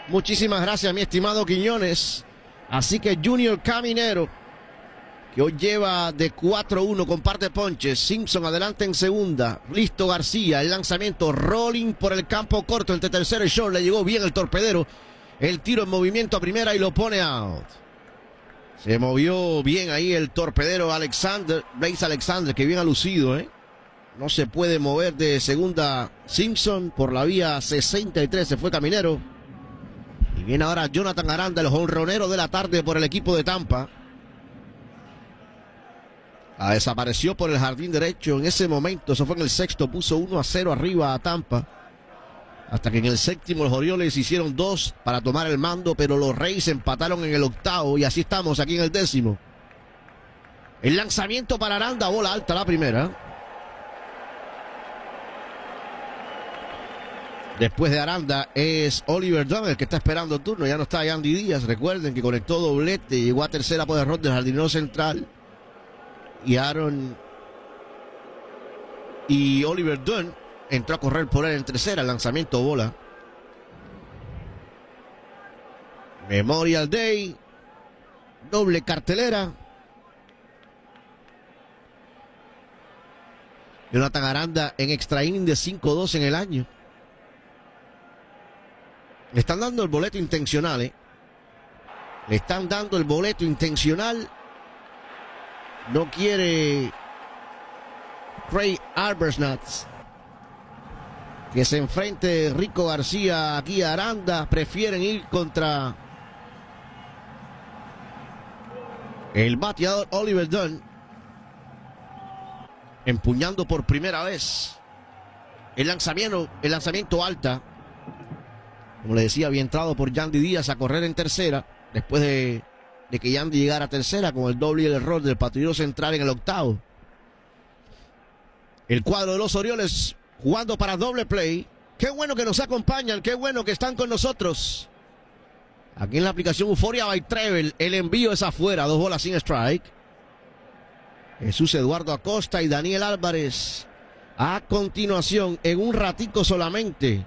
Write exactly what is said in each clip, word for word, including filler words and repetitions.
Muchísimas gracias, mi estimado Quiñones. Así que Junior Caminero, que hoy lleva de cuatro uno con par de ponches. Simpson adelante en segunda. Listo García, el lanzamiento. Rolling por el campo corto entre tercero y short. Le llegó bien el torpedero. El tiro en movimiento a primera y lo pone out. Se movió bien ahí el torpedero Alexander, Blaze Alexander, que bien ha lucido, ¿eh? No se puede mover de segunda Simpson por la vía sesenta y tres. Se fue Caminero. Y viene ahora Jonathan Aranda, el jonronero de la tarde por el equipo de Tampa. Ah, desapareció por el jardín derecho en ese momento. Eso fue en el sexto. Puso uno a cero arriba a Tampa. Hasta que en el séptimo los Orioles hicieron dos para tomar el mando, pero los Reyes empataron en el octavo y así estamos aquí en el décimo. El lanzamiento para Aranda, bola alta la primera. Después de Aranda es Oliver Dunn el que está esperando turno. Ya no está Yandy Díaz. Recuerden que conectó doblete, llegó a tercera por error del jardinero central. Y Aaron y Oliver Dunn entró a correr por él en tercera. Lanzamiento bola. Memorial Day. Doble cartelera. Jonathan Aranda en extra inning de cinco dos en el año. Le están dando el boleto intencional, ¿eh? Le están dando el boleto intencional. No quiere Craig Arbuckle que se enfrente Rico García aquí a Aranda. Prefieren ir contra el bateador Oliver Dunn, empuñando por primera vez. El lanzamiento, el lanzamiento alta. Como le decía, había entrado por Yandy Díaz a correr en tercera. Después de, de que Yandy llegara a tercera con el doble y el error del patrullero central en el octavo. El cuadro de los Orioles jugando para doble play. Qué bueno que nos acompañan, qué bueno que están con nosotros. Aquí en la aplicación Euforia by Trevel, el envío es afuera, dos bolas sin strike. Jesús Eduardo Acosta y Daniel Álvarez. A continuación, en un ratico solamente.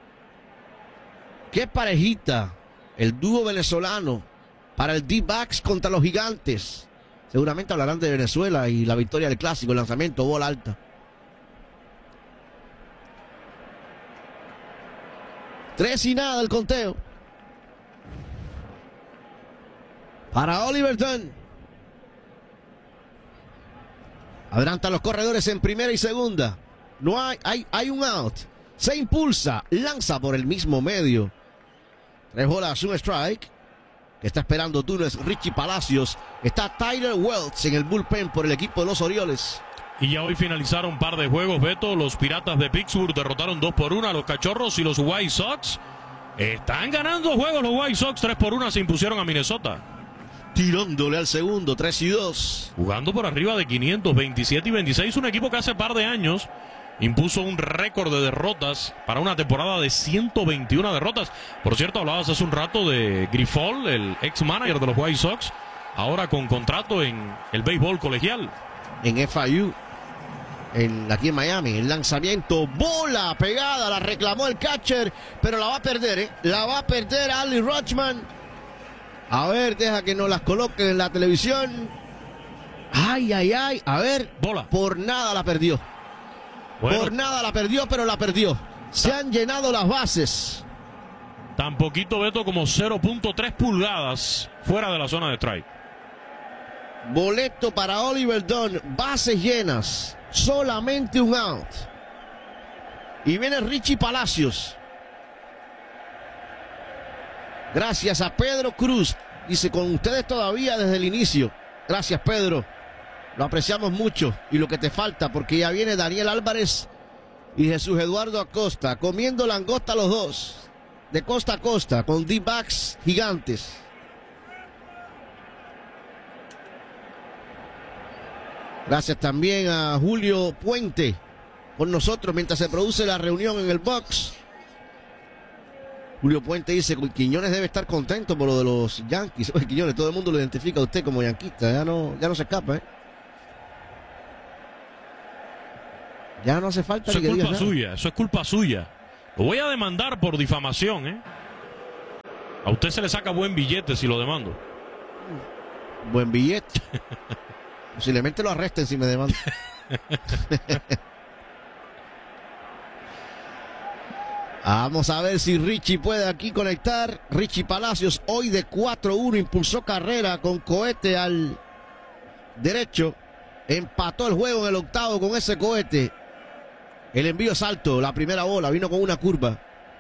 Qué parejita, el dúo venezolano para el D-backs contra los Gigantes. Seguramente hablarán de Venezuela y la victoria del clásico, el lanzamiento, bola alta. Tres y nada el conteo. Para Oliver Dunn. Adelantan los corredores en primera y segunda. No hay, hay, hay un out. Se impulsa, lanza por el mismo medio. Tres bolas, un strike. Que está esperando turno es Richie Palacios. Está Tyler Wells en el bullpen por el equipo de los Orioles. Y ya hoy finalizaron un par de juegos, Beto. Los Piratas de Pittsburgh derrotaron dos por uno a los Cachorros y los White Sox están ganando juegos. Los White Sox tres por uno se impusieron a Minnesota. Tirándole al segundo, tres y dos. Jugando por arriba de quinientos, veintisiete y veintiséis. Un equipo que hace par de años impuso un récord de derrotas para una temporada de ciento veintiuna derrotas. Por cierto, hablabas hace un rato de Grifol, el ex manager de los White Sox, ahora con contrato en el béisbol colegial. En F I U, en, aquí en Miami, el lanzamiento, bola pegada, la reclamó el catcher, pero la va a perder, ¿eh? La va a perder Ali Rochman. A ver, deja que nos las coloquen en la televisión. Ay, ay, ay, a ver, bola. Por nada la perdió. Bueno, por nada la perdió, pero la perdió. Se han llenado las bases. Tan poquito, Beto, como cero punto tres pulgadas fuera de la zona de strike. Boleto para Oliver Dunn, bases llenas, solamente un out. Y viene Richie Palacios. Gracias a Pedro Cruz. Dice, con ustedes todavía desde el inicio. Gracias, Pedro. Lo apreciamos mucho. Y lo que te falta, porque ya viene Daniel Álvarez y Jesús Eduardo Acosta, comiendo langosta los dos, de costa a costa, con D-backs gigantes. Gracias también a Julio Puente con nosotros mientras se produce la reunión en el box. Julio Puente dice que Quiñones debe estar contento por lo de los Yankees. Oye, Quiñones, todo el mundo lo identifica a usted como yanquista. Ya no, ya no se escapa, ¿eh? Ya no hace falta. Eso es culpa suya, eso es culpa suya. Lo voy a demandar por difamación, ¿eh? A usted se le saca buen billete si lo demando. Buen billete. Posiblemente lo arresten si me demandan. Vamos a ver si Richie puede aquí conectar. Richie Palacios hoy de cuatro uno impulsó carrera con cohete al derecho. Empató el juego en el octavo con ese cohete. El envío es alto, la primera bola vino con una curva.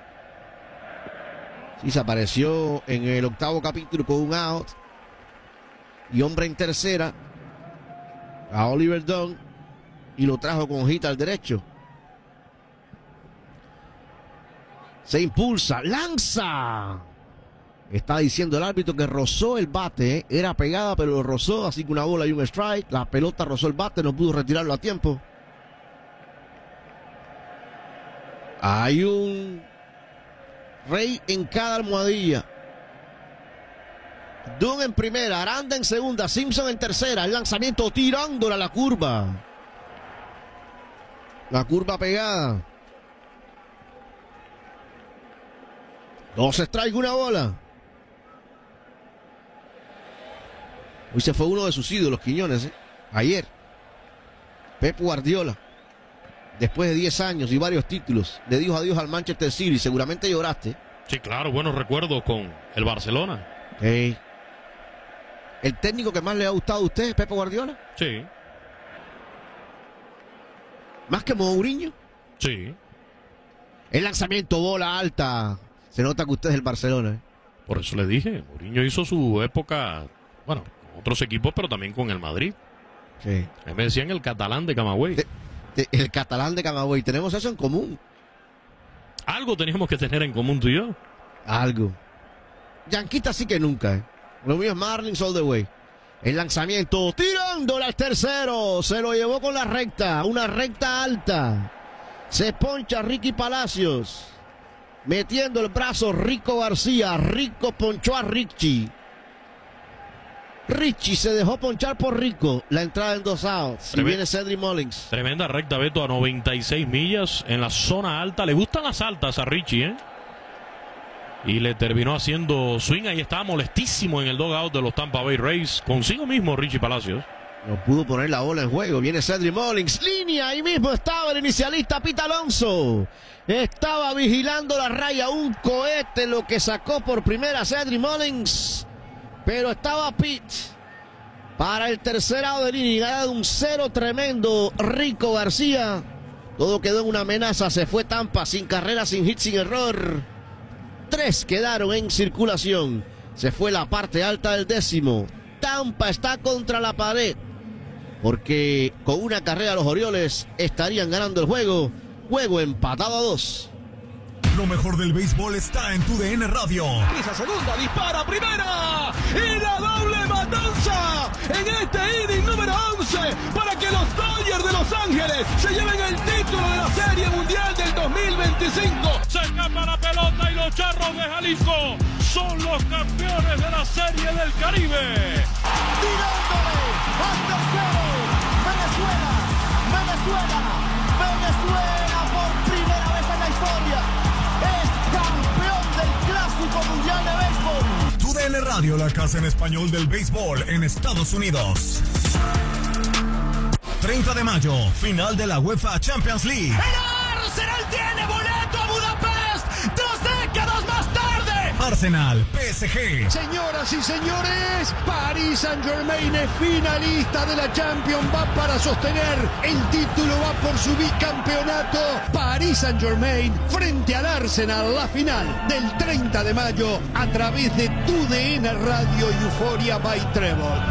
Sí, se apareció en el octavo capítulo con un out. Y hombre en tercera a Oliver Dunn y lo trajo con hojita al derecho. Se impulsa, lanza. Está diciendo el árbitro que rozó el bate, ¿eh? Era pegada pero lo rozó, así que una bola y un strike. La pelota rozó el bate, no pudo retirarlo a tiempo. Hay un rey en cada almohadilla. Dunn en primera, Aranda en segunda, Simpson en tercera. El lanzamiento tirándola a la curva. La curva pegada. Dos strikes, una bola. Hoy se fue uno de sus ídolos, Quiñones, ¿eh? Ayer. Pep Guardiola. Después de diez años y varios títulos, le dijo adiós al Manchester City. Seguramente lloraste. Sí, claro, buenos recuerdos con el Barcelona. Hey. ¿El técnico que más le ha gustado a usted es Pep Guardiola? Sí. ¿Más que Mourinho? Sí. El lanzamiento, bola alta. Se nota que usted es el Barcelona, ¿eh? Por eso le dije, Mourinho hizo su época, bueno, con otros equipos, pero también con el Madrid. Sí. A mí me decían el catalán de Camagüey. De, de, el catalán de Camagüey. Tenemos eso en común. Algo teníamos que tener en común tú y yo. Algo. Yanquita sí que nunca, ¿eh? Lo mío es Marlins all the way. El lanzamiento, tirándole al tercero. Se lo llevó con la recta. Una recta alta. Se poncha Ricky Palacios. Metiendo el brazo Rico García. Rico ponchó a Richie. Richie se dejó ponchar por Rico. La entrada en dos outs. Y viene Cedric Mullins. Tremenda recta, Beto, a noventa y seis millas en la zona alta. Le gustan las altas a Richie, ¿eh? Y le terminó haciendo swing. Ahí estaba molestísimo en el dugout de los Tampa Bay Rays. Consigo mismo Richie Palacios. No pudo poner la bola en juego. Viene Cedric Mullins. Línea. Ahí mismo estaba el inicialista Pete Alonso. Estaba vigilando la raya. Un cohete lo que sacó por primera Cedric Mullins. Pero estaba Pete para el tercer out de línea. Ha dado un cero tremendo Rico García. Todo quedó en una amenaza. Se fue Tampa sin carrera, sin hit, sin error. Tres quedaron en circulación. Se fue la parte alta del décimo. Tampa está contra la pared. Porque con una carrera los Orioles estarían ganando el juego. Juego empatado a dos. Lo mejor del béisbol está en tu D N Radio. Pisa segunda, dispara primera. Y la doble matanza en este inning número once para que los Dodgers de Los Ángeles se lleven el título de la Serie Mundial del dos mil veinticinco. Se escapa la pelota y los Charros de Jalisco son los campeones de la Serie del Caribe. Tirándole al tercero. Venezuela, Venezuela, Venezuela por primera vez en la historia. Es campeón del Clásico Mundial de Béisbol. Tu D N Radio, la casa en español del béisbol en Estados Unidos. treinta de mayo, final de la UEFA Champions League. El Arsenal tiene boleto a Budapest dos décadas más tarde. Arsenal, P S G. Señoras y señores, Paris Saint-Germain es finalista de la Champions, va para sostener el título, va por su bicampeonato. Paris Saint-Germain frente al Arsenal, la final del treinta de mayo a través de tu D N Radio Euphoria by Trevor.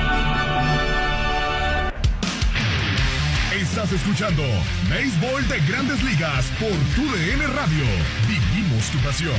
Estás escuchando Béisbol de Grandes Ligas por tu D N Radio. Vivimos tu pasión.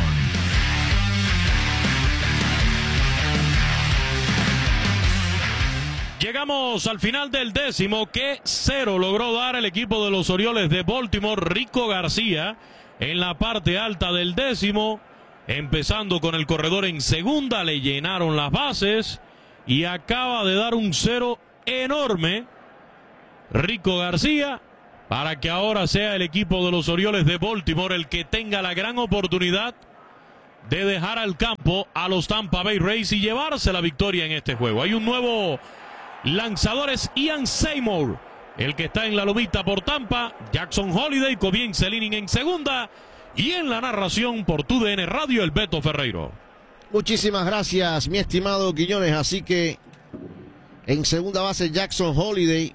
Llegamos al final del décimo. Que cero logró dar el equipo de los Orioles de Baltimore. Rico García en la parte alta del décimo. Empezando con el corredor en segunda. Le llenaron las bases. Y acaba de dar un cero enorme Rico García, para que ahora sea el equipo de los Orioles de Baltimore el que tenga la gran oportunidad de dejar al campo a los Tampa Bay Rays y llevarse la victoria en este juego. Hay un nuevo lanzador, es Ian Seymour, el que está en la lomita por Tampa. Jackson Holiday comienza el inning en segunda, y en la narración por Tu D N Radio, el Beto Ferreiro. Muchísimas gracias, mi estimado Quiñones. Así que en segunda base Jackson Holiday,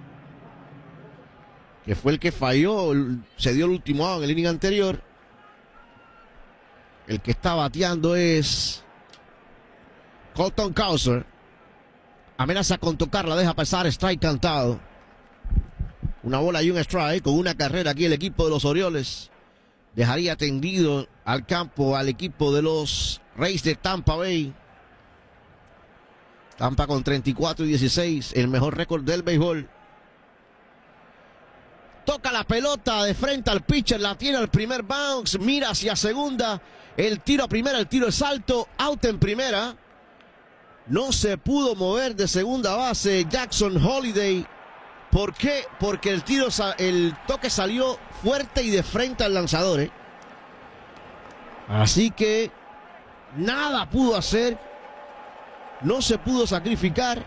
que fue el que falló, se dio el último out en el inning anterior. El que está bateando es Colton Cowser. Amenaza con tocar, la deja pasar, strike cantado. Una bola y un strike con una carrera aquí el equipo de los Orioles. Dejaría tendido al campo al equipo de los Rays de Tampa Bay. Tampa con treinta y cuatro y dieciséis, el mejor récord del béisbol. Toca la pelota de frente al pitcher, la tiene al primer bounce, mira hacia segunda, el tiro a primera, el tiro es alto, out en primera. No se pudo mover de segunda base Jackson Holiday. ¿Por qué? Porque el tiro, el toque salió fuerte y de frente al lanzador, ¿eh? Así que nada pudo hacer, no se pudo sacrificar.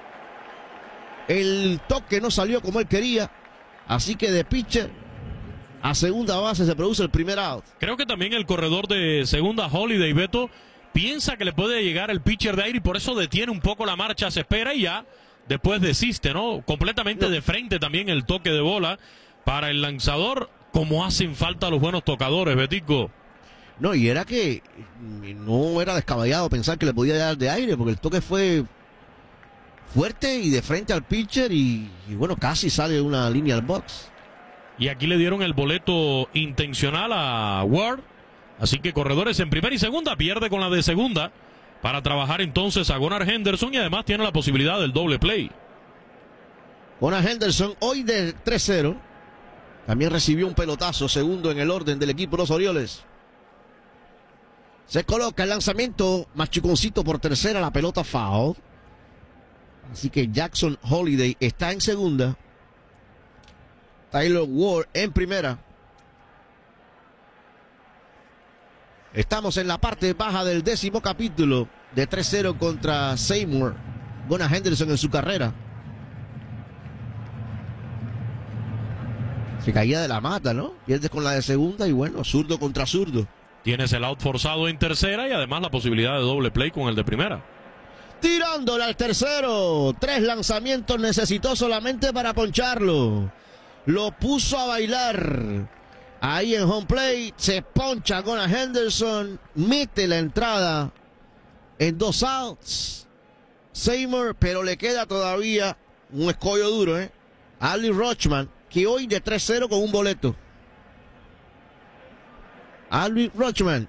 El toque no salió como él quería. Así que de pitcher a segunda base se produce el primer out. Creo que también el corredor de segunda, Holiday, Beto, piensa que le puede llegar el pitcher de aire y por eso detiene un poco la marcha, se espera y ya después desiste, ¿no? Completamente no. De frente también el toque de bola para el lanzador, como hacen falta los buenos tocadores, Betico. No, y era que no era descabellado pensar que le podía dar de aire, porque el toque fue fuerte y de frente al pitcher y, y bueno, casi sale una línea al box. Y aquí le dieron el boleto intencional a Ward, así que corredores en primera y segunda, pierde con la de segunda para trabajar entonces a Gunnar Henderson y además tiene la posibilidad del doble play. Gunnar Henderson hoy de tres cero, también recibió un pelotazo, segundo en el orden del equipo de los Orioles. Se coloca el lanzamiento, machuconcito por tercera, la pelota foul. Así que Jackson Holiday está en segunda. Tyler Ward en primera. Estamos en la parte baja del décimo capítulo de tres cero contra Seymour. Gunnar Henderson en su carrera. Se caía de la mata, ¿no? Pierde con la de segunda y bueno, zurdo contra zurdo. Tienes el out forzado en tercera y además la posibilidad de doble play con el de primera. Tirándole al tercero. Tres lanzamientos necesitó solamente para poncharlo. Lo puso a bailar. Ahí en home plate se poncha con a Henderson. Mete la entrada en dos outs. Seymour, pero le queda todavía un escollo duro, ¿eh? Adley Rutschman, que hoy de tres cero con un boleto. Adley Rutschman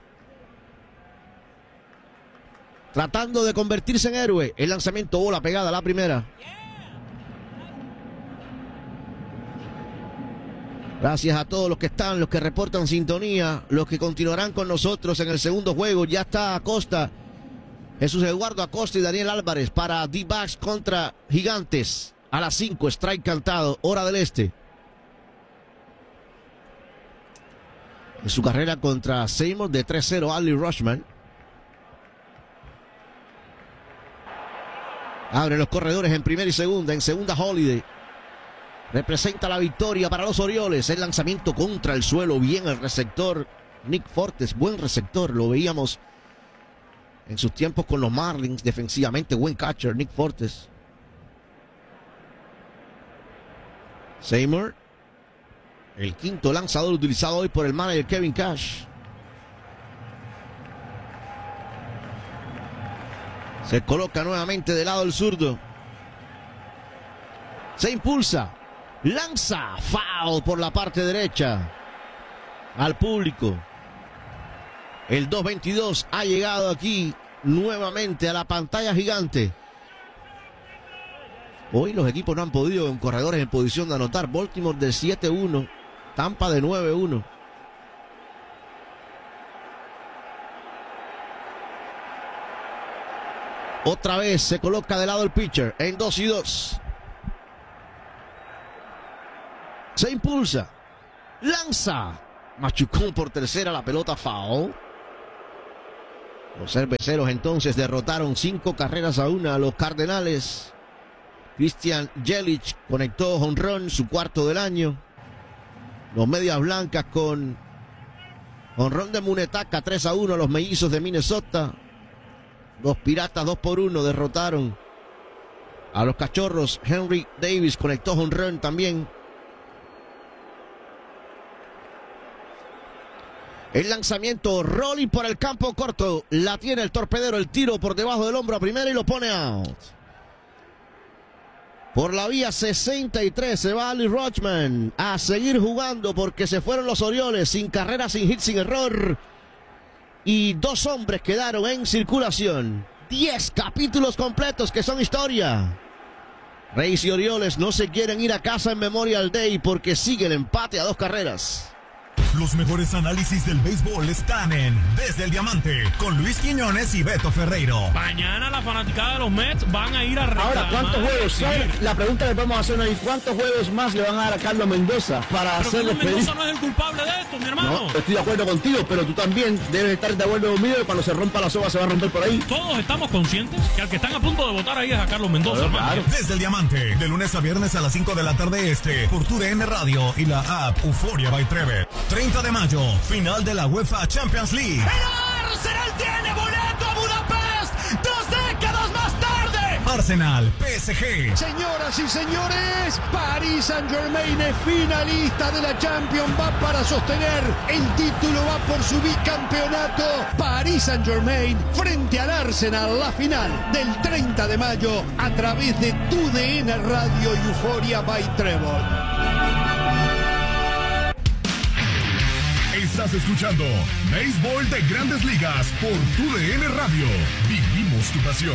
tratando de convertirse en héroe. El lanzamiento, bola pegada a la primera. Gracias a todos los que están, los que reportan sintonía, los que continuarán con nosotros en el segundo juego. Ya está Acosta, Jesús Eduardo Acosta y Daniel Álvarez para D-backs contra Gigantes. A las cinco, strike cantado, hora del este. En su carrera contra Seymour de tres cero, Adley Rutschman. Abre los corredores en primera y segunda. En segunda, Holiday. Representa la victoria para los Orioles. El lanzamiento contra el suelo. Bien el receptor Nick Fortes. Buen receptor. Lo veíamos en sus tiempos con los Marlins. Defensivamente, buen catcher Nick Fortes. Seymour. El quinto lanzador utilizado hoy por el manager Kevin Cash. Se coloca nuevamente del lado del zurdo. Se impulsa. Lanza. Foul por la parte derecha. Al público. El dos veintidós ha llegado aquí nuevamente a la pantalla gigante. Hoy los equipos no han podido con corredores en posición de anotar. Baltimore de siete uno. Tampa de nueve uno. Otra vez se coloca de lado el pitcher en dos y dos. Se impulsa. Lanza. Machucón por tercera, la pelota foul. Los cerveceros entonces derrotaron cinco carreras a una a los Cardenales. Christian Yelich conectó jonrón, su cuarto del año. Los Medias Blancas con jonrón de Munetaka, tres a uno a los Mellizos de Minnesota. Los Piratas dos por uno derrotaron a los Cachorros. Henry Davis conectó jonrón también. El lanzamiento, rolling por el campo corto. La tiene el torpedero, el tiro por debajo del hombro a primera y lo pone out. Por la vía sesenta y tres se va Ali Rochman a seguir jugando porque se fueron los Orioles sin carrera, sin hit, sin error. Y dos hombres quedaron en circulación. Diez capítulos completos que son historia. Reyes y Orioles no se quieren ir a casa en Memorial Day porque sigue el empate a dos carreras. Los mejores análisis del béisbol están en Desde el Diamante con Luis Quiñones y Beto Ferreiro. Mañana la fanaticada de los Mets van a ir a reclamar. Ahora, ¿cuántos juegos? ¿Sabes? La pregunta que podemos hacer hoy, ¿cuántos juegos más le van a dar a Carlos Mendoza para pero hacerle Carlos pedir? Mendoza no es el culpable de esto, mi hermano. No, estoy de acuerdo contigo, pero tú también debes estar de acuerdo conmigo que cuando se rompa la soga se va a romper por ahí. Todos estamos conscientes que al que están a punto de votar ahí es a Carlos Mendoza, Claro, hermano. claro. Desde el Diamante, de lunes a viernes a las cinco de la tarde este, por tu D N Radio y la app Euforia by Treve. treinta de mayo, final de la UEFA Champions League. El Arsenal tiene boleto a Budapest dos décadas más tarde. Arsenal, P S G. Señoras y señores, Paris Saint-Germain es finalista de la Champions, va para sostener el título, va por su bicampeonato. Paris Saint-Germain frente al Arsenal, la final del treinta de mayo a través de tu D N Radio y Euforia by Trevor. Estás escuchando Béisbol de Grandes Ligas por tu D N Radio. Vivimos tu pasión.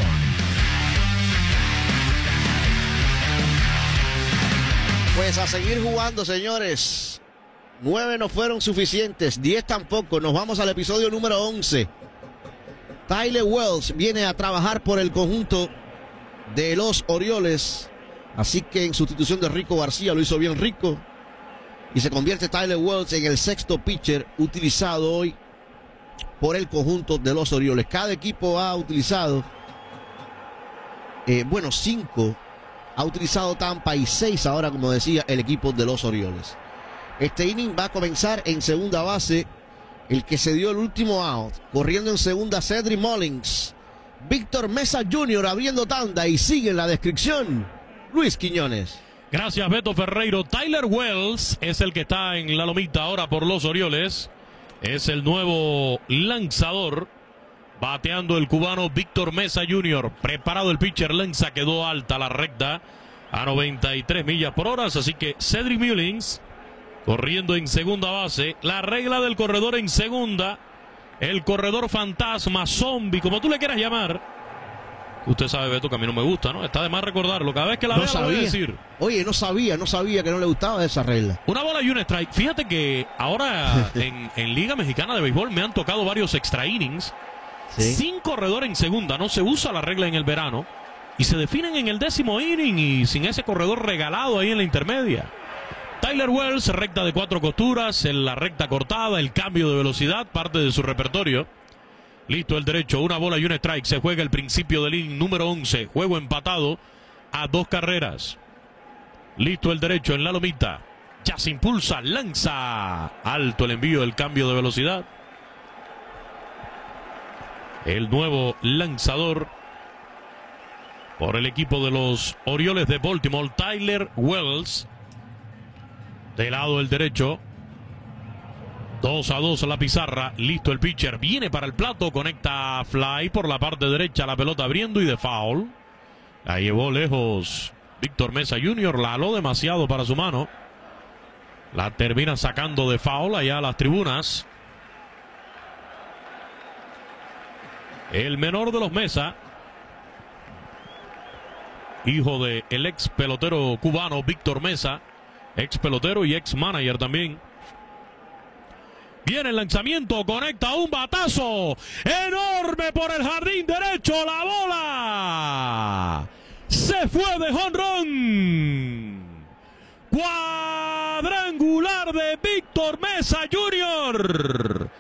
Pues a seguir jugando, señores. Nueve no fueron suficientes, diez tampoco. Nos vamos al episodio número once. Tyler Wells viene a trabajar por el conjunto de los Orioles. Así que en sustitución de Rico García, lo hizo bien Rico. Y se convierte Tyler Wells en el sexto pitcher utilizado hoy por el conjunto de los Orioles. Cada equipo ha utilizado, eh, bueno, cinco ha utilizado Tampa y seis ahora, como decía, el equipo de los Orioles. Este inning va a comenzar en segunda base, el que se dio el último out. Corriendo en segunda, Cedric Mullins. Víctor Mesa junior abriendo tanda y sigue en la descripción Luis Quiñones. Gracias, Beto Ferreiro. Tyler Wells es el que está en la lomita ahora por los Orioles. Es el nuevo lanzador. Bateando el cubano Víctor Mesa junior Preparado el pitcher, lanza, quedó alta la recta a noventa y tres millas por hora. Así que Cedric Mullins corriendo en segunda base. La regla del corredor en segunda. El corredor fantasma, zombie, como tú le quieras llamar. Usted sabe, Beto, que a mí no me gusta, ¿no? Está de más recordarlo. Cada vez que la No veo, sabía. voy a decir. Oye, no sabía, no sabía que no le gustaba esa regla. Una bola y un strike. Fíjate que ahora en, en Liga Mexicana de Béisbol me han tocado varios extra innings. Sí. Sin corredor en segunda. No se usa la regla en el verano. Y se definen en el décimo inning y sin ese corredor regalado ahí en la intermedia. Tyler Wells, recta de cuatro costuras, en la recta cortada, el cambio de velocidad, parte de su repertorio. Listo el derecho, una bola y un strike. Se juega el principio del inning número once. Juego empatado a dos carreras. Listo el derecho en la lomita. Ya se impulsa, lanza. Alto el envío, el cambio de velocidad. El nuevo lanzador por el equipo de los Orioles de Baltimore, Tyler Wells. De lado el derecho. dos a dos la pizarra. Listo el pitcher. Viene para el plato. Conecta fly por la parte derecha. La pelota abriendo y de foul. La llevó lejos Víctor Mesa junior La aló demasiado para su mano. La termina sacando de foul allá a las tribunas. El menor de los Mesa. Hijo de el ex pelotero cubano Víctor Mesa. Ex pelotero y ex manager también. Viene el lanzamiento, conecta un batazo enorme por el jardín derecho, la bola se fue de jonrón. Cuadrangular de Víctor Mesa junior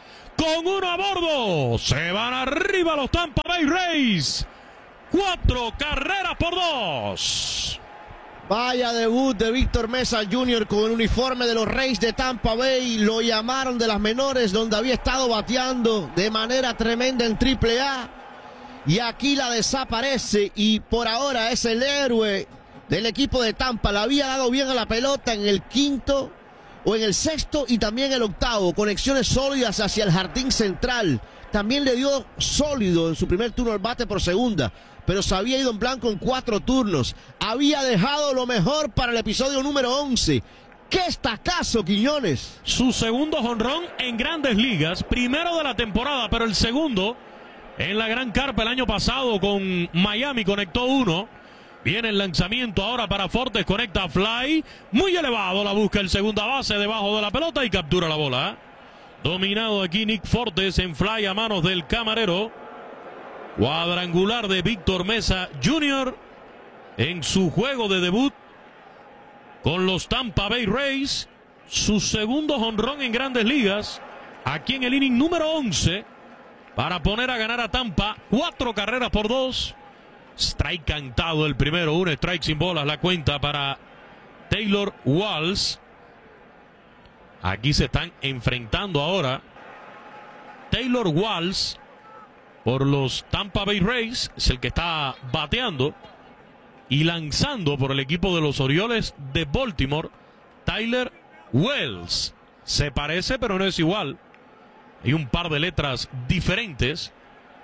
con uno a bordo. Se van arriba los Tampa Bay Rays. Cuatro carreras por dos. Vaya debut de Víctor Mesa junior con el uniforme de los Rays de Tampa Bay. Lo llamaron de las menores, donde había estado bateando de manera tremenda en triple A. Y aquí la desaparece y por ahora es el héroe del equipo de Tampa. Le había dado bien a la pelota en el quinto o en el sexto y también el octavo. Conexiones sólidas hacia el jardín central. También le dio sólido en su primer turno al bate por segunda, pero se había ido en blanco en cuatro turnos. Había dejado lo mejor para el episodio número once. ¡Qué estacazo, Quiñones! Su segundo jonrón en Grandes Ligas, primero de la temporada, pero el segundo en la Gran Carpa el año pasado con Miami, conectó uno. Viene el lanzamiento ahora para Fortes, conecta fly, muy elevado, la busca el segunda base debajo de la pelota y captura la bola. Dominado aquí Nick Fortes en fly a manos del camarero. Cuadrangular de Víctor Mesa junior en su juego de debut con los Tampa Bay Rays. Su segundo jonrón en Grandes Ligas, aquí en el inning número once, para poner a ganar a Tampa cuatro carreras por dos. Strike cantado el primero, un strike sin bolas, la cuenta para Taylor Walls. Aquí se están enfrentando ahora Taylor Walls por los Tampa Bay Rays, es el que está bateando, y lanzando por el equipo de los Orioles de Baltimore, Tyler Wells. Se parece pero no es igual, hay un par de letras diferentes.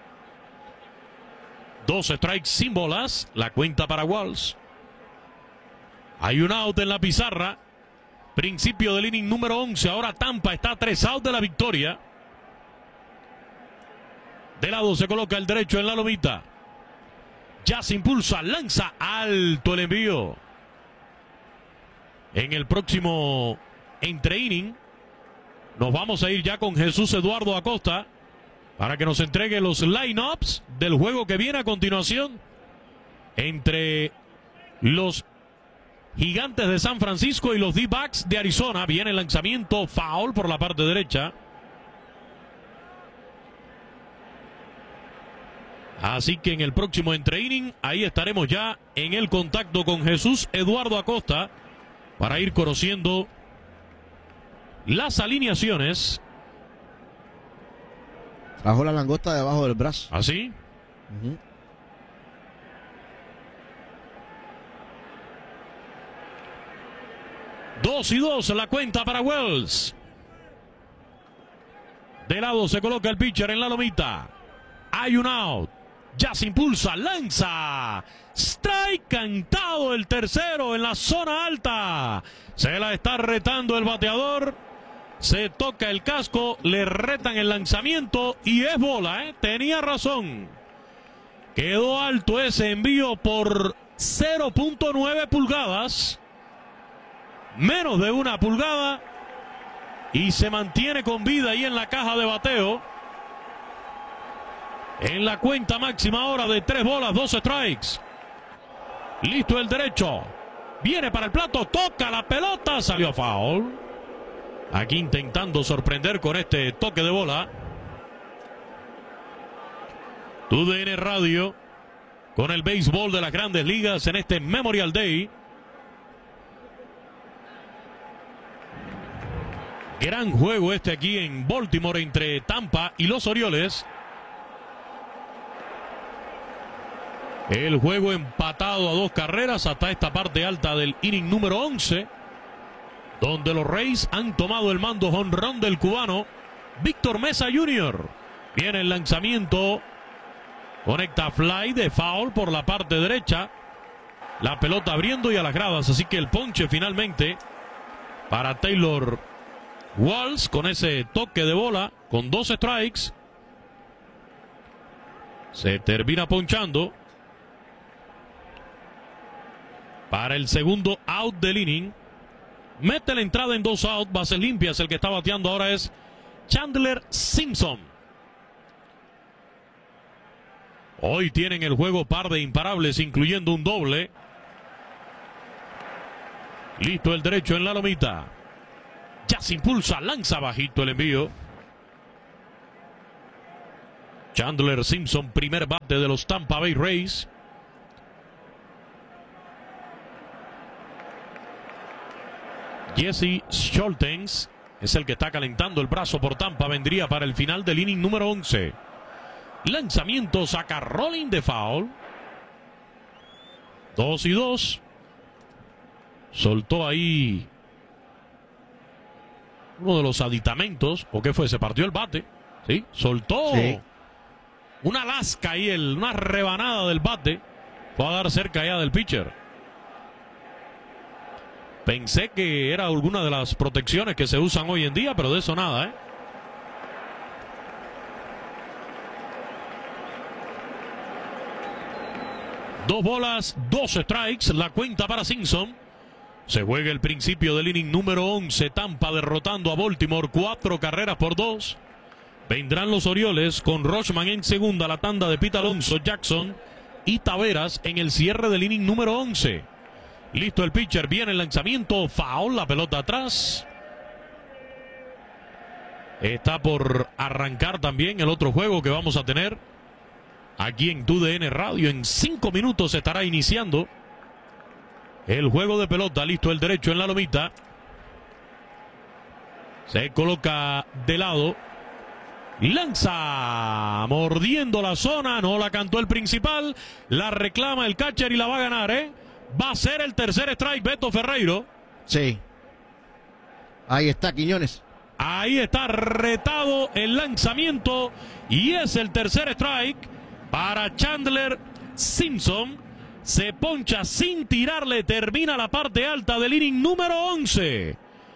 Dos strikes sin bolas, la cuenta para Walls. Hay un out en la pizarra. Principio del inning número once. Ahora Tampa está a tres outs de la victoria. De lado se coloca el derecho en la lomita. Ya se impulsa, lanza alto el envío. En el próximo entre inning nos vamos a ir ya con Jesús Eduardo Acosta para que nos entregue los lineups del juego que viene a continuación entre los Gigantes de San Francisco y los D-backs de Arizona. Viene el lanzamiento foul por la parte derecha. Así que en el próximo entre inning, ahí estaremos ya en el contacto con Jesús Eduardo Acosta para ir conociendo las alineaciones. Trajo la langosta debajo del brazo. ¿Así? Uh-huh. Dos y dos la cuenta para Wells. De lado se coloca el pitcher en la lomita. Hay un out. Ya se impulsa, lanza. Strike cantado el tercero en la zona alta. Se la está retando el bateador. Se toca el casco, le retan el lanzamiento y es bola, ¿eh? Tenía razón. Quedó alto ese envío por cero punto nueve pulgadas. Menos de una pulgada. Y se mantiene con vida ahí en la caja de bateo. En la cuenta máxima ahora de tres bolas, dos strikes. Listo el derecho. Viene para el plato, toca la pelota, salió foul. Aquí intentando sorprender con este toque de bola. Tu D N Radio con el béisbol de las Grandes Ligas en este Memorial Day. Gran juego este aquí en Baltimore entre Tampa y los Orioles. El juego empatado a dos carreras hasta esta parte alta del inning número once, donde los Rays han tomado el mando jonrón del cubano Víctor Mesa junior Viene el lanzamiento, conecta fly de foul por la parte derecha, la pelota abriendo y a las gradas, así que el ponche finalmente para Taylor Walls con ese toque de bola con dos strikes. Se termina ponchando para el segundo out del inning. Mete la entrada en dos outs, bases limpias. El que está bateando ahora es Chandler Simpson. Hoy tienen el juego par de imparables, incluyendo un doble. Listo el derecho en la lomita. Ya se impulsa, lanza bajito el envío. Chandler Simpson, primer bate de los Tampa Bay Rays. Jesse Scholtens es el que está calentando el brazo por Tampa. Vendría para el final del inning número once. Lanzamiento, saca rolling de foul. Dos y dos. Soltó ahí uno de los aditamentos. ¿O qué fue? Se partió el bate. Sí, soltó sí. Una lasca ahí, el, una rebanada del bate. Fue a dar cerca ya del pitcher. Pensé que era alguna de las protecciones que se usan hoy en día, pero de eso nada, ¿eh? Dos bolas, dos strikes, la cuenta para Simpson. Se juega el principio del inning número once. Tampa derrotando a Baltimore, cuatro carreras por dos. Vendrán los Orioles con Rochman en segunda, la tanda de Pete Alonso, Jackson y Taveras en el cierre del inning número once. Listo el pitcher, viene el lanzamiento, foul, la pelota atrás. Está por arrancar también el otro juego que vamos a tener aquí en T U D N Radio. En cinco minutos estará iniciando el juego de pelota. Listo el derecho en la lomita. Se coloca de lado. Lanza, mordiendo la zona, no la cantó el principal. La reclama el catcher y la va a ganar, ¿eh? Va a ser el tercer strike, Beto Ferreiro. Sí. Ahí está Quiñones. Ahí está retado el lanzamiento y es el tercer strike para Chandler Simpson. Se poncha sin tirarle, termina la parte alta del inning número once.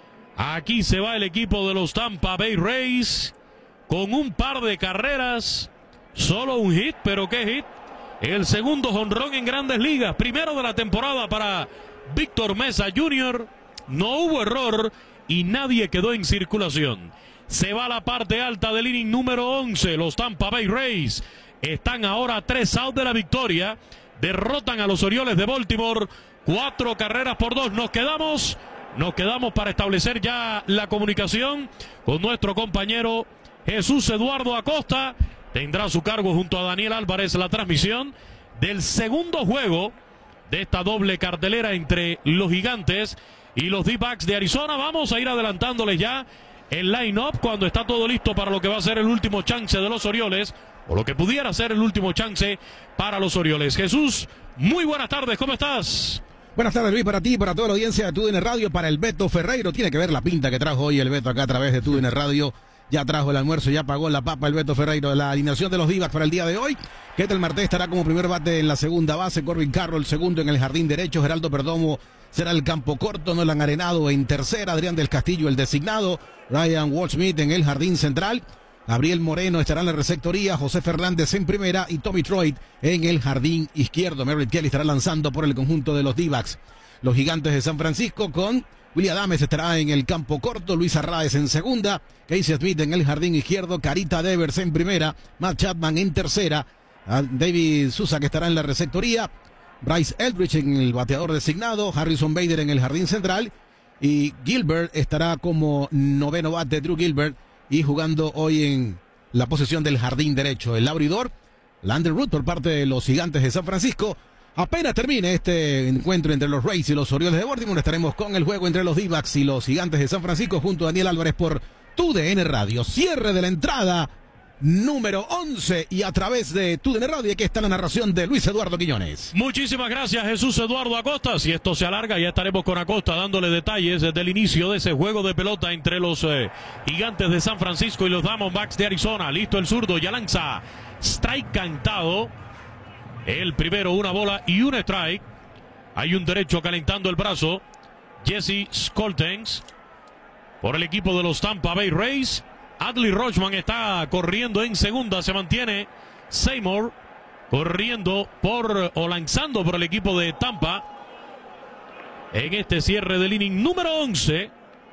Aquí se va el equipo de los Tampa Bay Rays con un par de carreras, solo un hit, pero qué hit. El segundo jonrón en Grandes Ligas, primero de la temporada para Víctor Mesa junior No hubo error y nadie quedó en circulación. Se va a la parte alta del inning número once. Los Tampa Bay Rays están ahora a tres outs de la victoria. Derrotan a los Orioles de Baltimore. Cuatro carreras por dos. Nos quedamos, nos quedamos para establecer ya la comunicación con nuestro compañero Jesús Eduardo Acosta. Tendrá a su cargo junto a Daniel Álvarez la transmisión del segundo juego de esta doble cartelera entre los Gigantes y los D-backs de Arizona. Vamos a ir adelantándoles ya el line-up cuando está todo listo para lo que va a ser el último chance de los Orioles, o lo que pudiera ser el último chance para los Orioles. Jesús, muy buenas tardes, ¿cómo estás? Buenas tardes, Luis, para ti, para toda la audiencia de T U D N Radio, para el Beto Ferreiro. Tiene que ver la pinta que trajo hoy el Beto acá a través de T U D N Radio. Ya trajo el almuerzo, ya pagó la papa el Beto Ferreiro. La alineación de los D-backs para el día de hoy. Ketel Marte estará como primer bate en la segunda base. Corbin Carroll segundo en el jardín derecho. Geraldo Perdomo será el campo corto. Nolan Arenado en tercera. Adrián del Castillo el designado. Ryan Waldschmidt en el jardín central. Gabriel Moreno estará en la receptoría. José Fernández en primera. Y Tommy Troy en el jardín izquierdo. Merritt Kelly estará lanzando por el conjunto de los D-backs. Los Gigantes de San Francisco con Willy Adames estará en el campo corto, Luis Arraez en segunda, Casey Smith en el jardín izquierdo, Carita Devers en primera, Matt Chapman en tercera, David Souza que estará en la receptoría, Bryce Eldridge en el bateador designado, Harrison Bader en el jardín central y Gilbert estará como noveno bate, Drew Gilbert, y jugando hoy en la posición del jardín derecho. El abridor, Lander Root por parte de los Gigantes de San Francisco. Apenas termine este encuentro entre los Rays y los Orioles de Baltimore, estaremos con el juego entre los D-backs y los Gigantes de San Francisco junto a Daniel Álvarez por T U D N Radio. Cierre de la entrada número once y a través de T U D N Radio. Aquí está la narración de Luis Eduardo Quiñones. Muchísimas gracias, Jesús Eduardo Acosta. Si esto se alarga, ya estaremos con Acosta dándole detalles desde el inicio de ese juego de pelota entre los eh, Gigantes de San Francisco y los Diamondbacks de Arizona. Listo el zurdo, ya lanza strike cantado. El primero, una bola y un strike. Hay un derecho calentando el brazo. Jesse Scholtens por el equipo de los Tampa Bay Rays. Adley Rutschman está corriendo en segunda. Se mantiene Seymour corriendo por o lanzando por el equipo de Tampa en este cierre del inning número once.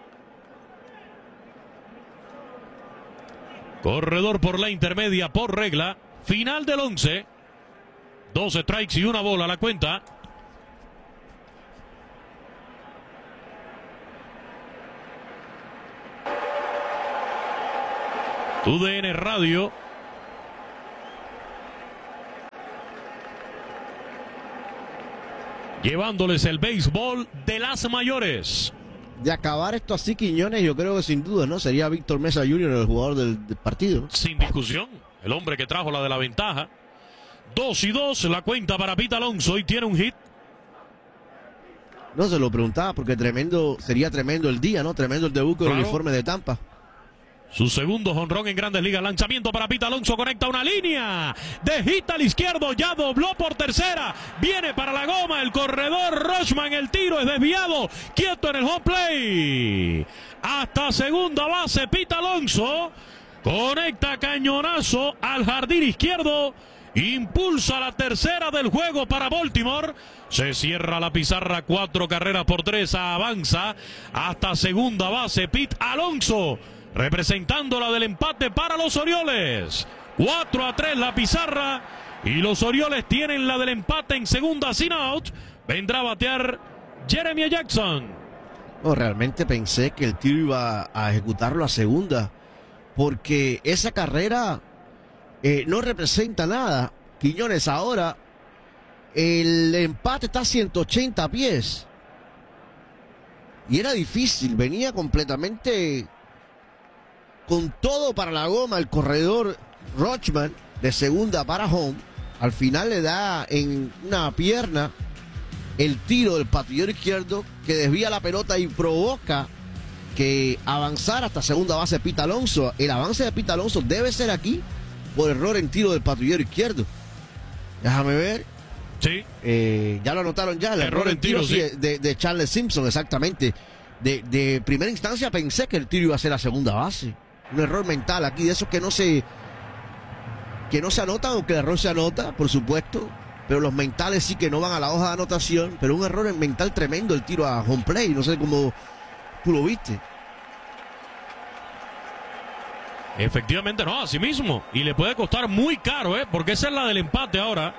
Corredor por la intermedia por regla. Final del once. Dos strikes y una bola a la cuenta. T U D N Radio llevándoles el béisbol de las mayores. De acabar esto así, Quiñones, yo creo que sin duda, ¿no? Sería Víctor Mesa junior el jugador del, del partido, ¿no? Sin discusión, el hombre que trajo la de la ventaja. Dos y dos, la cuenta para Pete Alonso y tiene un hit. No, se lo preguntaba porque tremendo, sería tremendo el día, ¿no? Tremendo el debut con Claro. el uniforme de Tampa. Su segundo jonrón en Grandes Ligas. Lanzamiento para Pete Alonso. Conecta una línea. De hit al izquierdo. Ya dobló por tercera. Viene para la goma. El corredor Rochman. El tiro es desviado. Quieto en el home play. Hasta segunda base. Pete Alonso. Conecta cañonazo al jardín izquierdo. Impulsa la tercera del juego para Baltimore. Se cierra la pizarra. Cuatro carreras por tres. Avanza hasta segunda base. Pete Alonso. Representando la del empate para los Orioles. cuatro a tres la pizarra. Y los Orioles tienen la del empate en segunda sin out. Vendrá a batear Jeremy Jackson. No, realmente pensé que el tiro iba a ejecutarlo a segunda. Porque esa carrera eh, no representa nada. Quiñones, ahora el empate está a ciento ochenta pies. Y era difícil. Venía completamente con todo para la goma el corredor Rochman de segunda para home. Al final le da en una pierna el tiro del patillero izquierdo que desvía la pelota y provoca que avanzara hasta segunda base Pete Alonso. El avance de Pete Alonso debe ser aquí por error en tiro del patillero izquierdo. Déjame ver. Sí. Eh, ya lo anotaron ya. El error, error en tiro, tiro sí, sí. De, de Charles Simpson, exactamente. De, de primera instancia pensé que el tiro iba a ser a segunda base. Un error mental aquí, de esos que no se que no se anotan, aunque el error se anota, por supuesto, pero los mentales sí que no van a la hoja de anotación, pero un error mental tremendo el tiro a home play, no sé cómo tú lo viste. Efectivamente, no, así mismo, y le puede costar muy caro, ¿eh? Porque esa es la del empate ahora.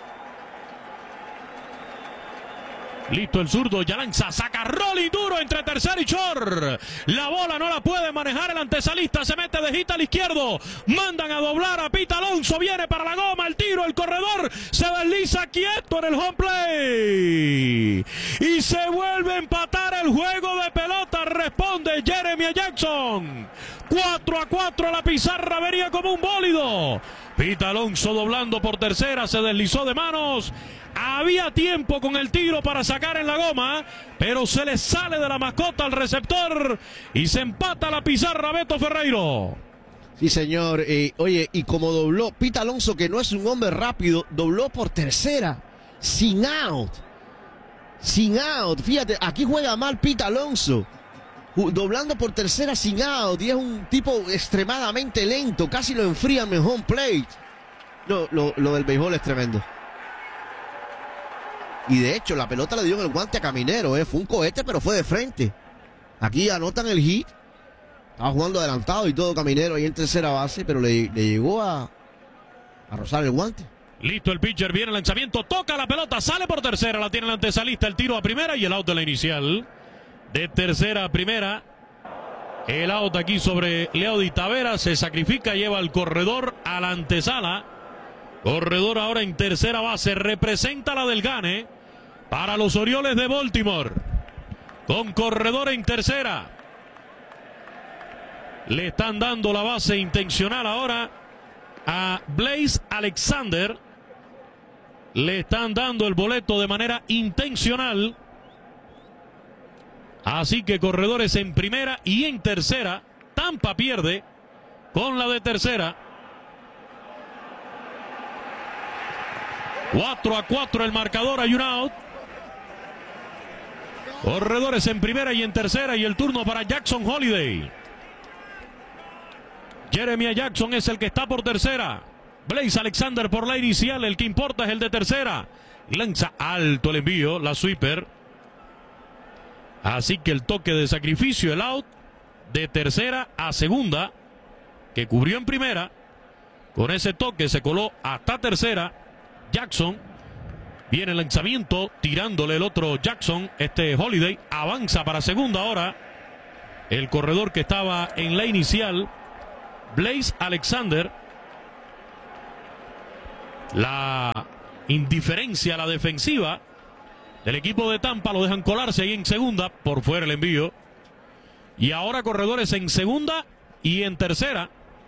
Listo el zurdo, ya lanza, saca Rolly duro entre tercer y short. La bola no la puede manejar el antesalista, se mete de hit al izquierdo. Mandan a doblar a Pete Alonso, viene para la goma, el tiro, el corredor se desliza quieto en el home play. Y se vuelve a empatar el juego de pelota, responde Jeremy Jackson. cuatro a cuatro la pizarra, venía como un bólido. Pete Alonso doblando por tercera, se deslizó de manos. Había tiempo con el tiro para sacar en la goma, pero se le sale de la mascota al receptor y se empata la pizarra Beto Ferreiro. Sí, señor. Eh, oye, y como dobló Pete Alonso, que no es un hombre rápido, dobló por tercera, sin out. Sin out. Fíjate, aquí juega mal Pete Alonso. Doblando por tercera sin out. Y es un tipo extremadamente lento. Casi lo enfrían en home plate. No, lo, lo del béisbol es tremendo. Y de hecho, la pelota le dio en el guante a Caminero. ¿eh? Fue un cohete, pero fue de frente. Aquí anotan el hit. Estaba jugando adelantado y todo Caminero ahí en tercera base, pero le, le llegó a, a rozar el guante. Listo el pitcher, viene el lanzamiento, toca la pelota, sale por tercera, la tiene el antesalista, el tiro a primera y el out de la inicial. De tercera a primera. El out aquí sobre Leody Taveras, se sacrifica, lleva al corredor a la antesala. Corredor ahora en tercera base, representa la del gane para los Orioles de Baltimore. Con corredor en tercera. Le están dando la base intencional ahora a Blaze Alexander. Le están dando el boleto de manera intencional. Así que corredores en primera y en tercera. Tampa pierde con la de tercera. cuatro a cuatro el marcador, hay un out. Corredores en primera y en tercera y el turno para Jackson Holiday. Jeremy Jackson es el que está por tercera. Blaze Alexander por la inicial, el que importa es el de tercera. Lanza alto el envío, la sweeper. Así que el toque de sacrificio, el out de tercera a segunda, que cubrió en primera. Con ese toque se coló hasta tercera. Jackson, viene el lanzamiento, tirándole el otro Jackson, este Holiday, avanza para segunda ahora. El corredor que estaba en la inicial, Blaze Alexander. La indiferencia a la defensiva del equipo de Tampa. Lo dejan colarse ahí en segunda. Por fuera el envío. Y ahora corredores en segunda y en tercera.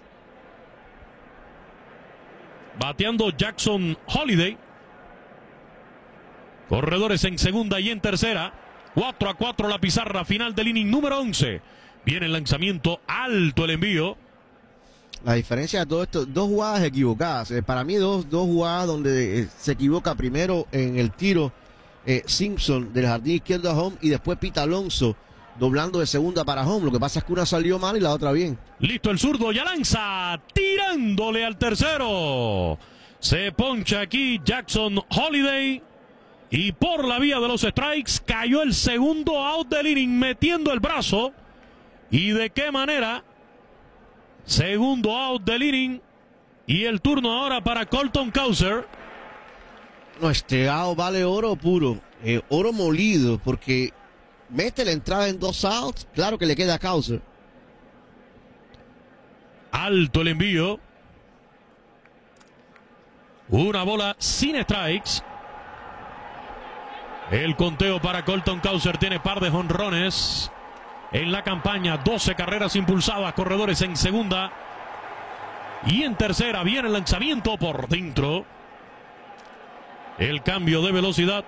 Bateando Jackson Holiday. Corredores en segunda y en tercera. cuatro a cuatro la pizarra final del inning número once. Viene el lanzamiento alto, el envío. La diferencia de todo esto, dos jugadas equivocadas. Eh, para mí, dos, dos jugadas donde eh, se equivoca primero en el tiro eh, Simpson del jardín izquierdo a home y después Pete Alonso doblando de segunda para home. Lo que pasa es que una salió mal y la otra bien. Listo el zurdo, ya lanza, tirándole al tercero. Se poncha aquí Jackson Holiday. Y por la vía de los strikes cayó el segundo out del inning metiendo el brazo. ¿Y de qué manera? Segundo out del inning. Y el turno ahora para Colton Cowser. No, este out vale oro puro. Eh, oro molido porque mete la entrada en dos outs. Claro que le queda a Cowser. Alto el envío. Una bola sin strikes. El conteo para Colton Cowser tiene par de jonrones en la campaña. doce carreras impulsadas, corredores en segunda. Y en tercera viene el lanzamiento por dentro. El cambio de velocidad.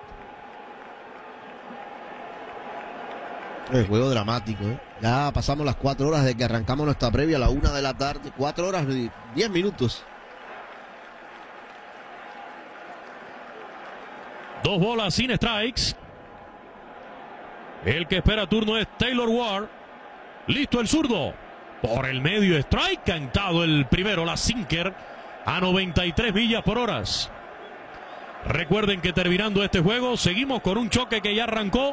El juego dramático, ¿eh? Ya pasamos las cuatro horas de que arrancamos nuestra previa a la una de la tarde. Cuatro horas y diez minutos. Dos bolas sin strikes. El que espera turno es Taylor Ward. Listo el zurdo. Por el medio strike. Cantado el primero, la sinker. A noventa y tres millas por hora. Recuerden que terminando este juego, seguimos con un choque que ya arrancó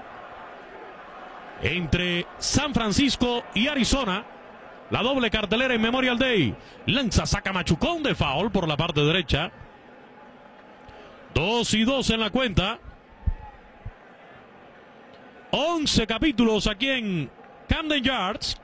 entre San Francisco y Arizona. La doble cartelera en Memorial Day. Lanza, saca machucón de foul por la parte derecha. Dos y dos en la cuenta. Once capítulos aquí en Camden Yards.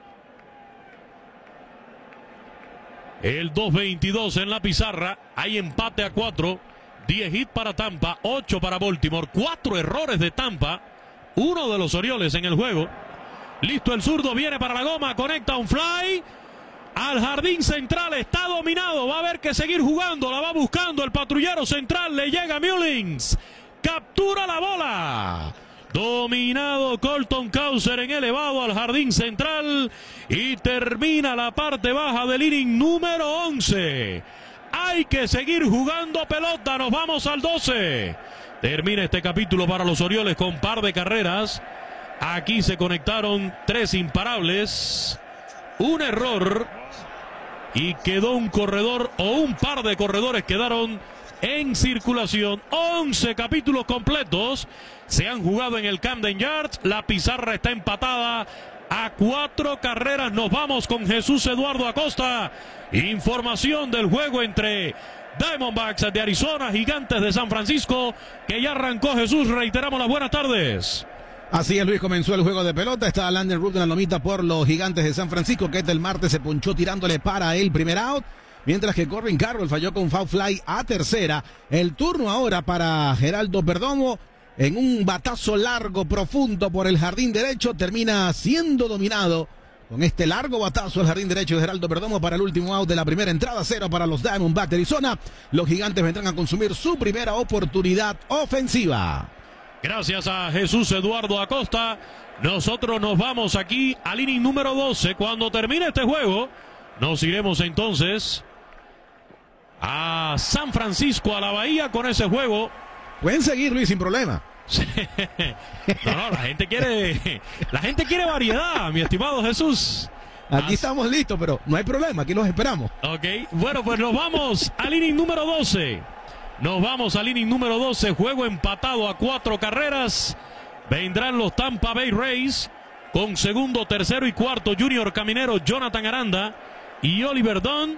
El dos veintidós en la pizarra. Hay empate a cuatro. diez hits para Tampa. ocho para Baltimore. cuatro errores de Tampa. Uno de los Orioles en el juego. Listo el zurdo. Viene para la goma. Conecta un fly. Al jardín central, está dominado, va a haber que seguir jugando, la va buscando el patrullero central, le llega Mullins, captura la bola, dominado Colton Cowser en elevado al jardín central y termina la parte baja del inning número once. Hay que seguir jugando pelota, nos vamos al doce. Termina este capítulo para los Orioles con par de carreras. Aquí se conectaron tres imparables, un error y quedó un corredor o un par de corredores quedaron en circulación. once capítulos completos se han jugado en el Camden Yards. La pizarra está empatada a cuatro carreras. Nos vamos con Jesús Eduardo Acosta. Información del juego entre Diamondbacks de Arizona, Gigantes de San Francisco, que ya arrancó. Jesús, reiteramos las buenas tardes. Así es, Luis, comenzó el juego de pelota. Está Landon Root en la lomita por los Gigantes de San Francisco, que este el martes se ponchó tirándole para el primer out, mientras que Corbin Carroll falló con foul fly a tercera. El turno ahora para Geraldo Perdomo en un batazo largo, profundo por el jardín derecho. Termina siendo dominado con este largo batazo al jardín derecho de Geraldo Perdomo para el último out de la primera entrada. Cero para los Diamondbacks de Arizona. Los Gigantes vendrán a consumir su primera oportunidad ofensiva. Gracias a Jesús Eduardo Acosta. Nosotros nos vamos aquí al inning número doce. Cuando termine este juego, nos iremos entonces a San Francisco, a la Bahía, con ese juego. Pueden seguir, Luis, sin problema. No, no, la gente quiere, la gente quiere variedad, mi estimado Jesús. Aquí Así. estamos listos, pero no hay problema, aquí los esperamos. Ok, bueno, pues nos vamos al inning número doce. Nos vamos al inning número doce, juego empatado a cuatro carreras. Vendrán los Tampa Bay Rays con segundo, tercero y cuarto Junior Caminero, Jonathan Aranda y Oliver Dunn.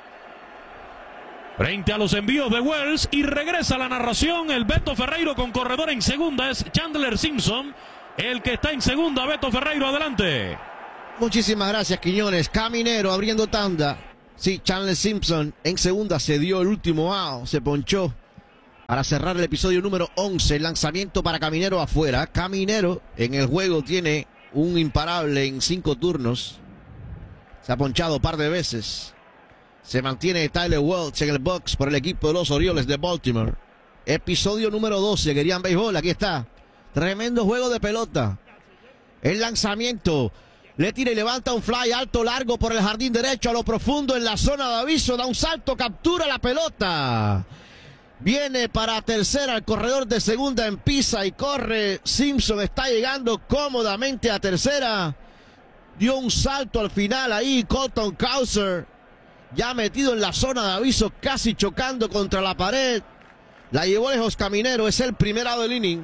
Frente a los envíos de Wells, y regresa la narración el Beto Ferreiro con corredor en segunda. Es Chandler Simpson el que está en segunda. Beto Ferreiro, adelante. Muchísimas gracias, Quiñones. Caminero abriendo tanda. Sí, Chandler Simpson en segunda se dio el último out, se ponchó Para cerrar el episodio número once, el lanzamiento para Caminero afuera. Caminero en el juego tiene un imparable en cinco turnos. Se ha ponchado un par de veces. Se mantiene Tyler Welch en el box por el equipo de los Orioles de Baltimore. Episodio número doce, querían béisbol, aquí está. Tremendo juego de pelota. El lanzamiento. Le tira y levanta un fly alto, largo por el jardín derecho a lo profundo en la zona de aviso. Da un salto, captura la pelota. Viene para tercera, el corredor de segunda empieza y corre. Simpson está llegando cómodamente a tercera. Dio un salto al final ahí, Colton Cowser. Ya metido en la zona de aviso, casi chocando contra la pared. La llevó lejos Caminero, es el primer out del inning.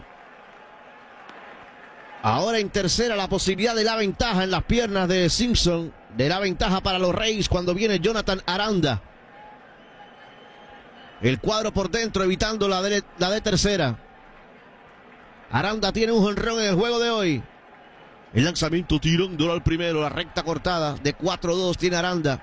Ahora en tercera la posibilidad de la ventaja en las piernas de Simpson. De la ventaja para los Reyes cuando viene Jonathan Aranda. El cuadro por dentro evitando la de, la de tercera. Aranda tiene un jonrón en el juego de hoy. El lanzamiento tirándolo al primero, la recta cortada de cuatro dos tiene Aranda.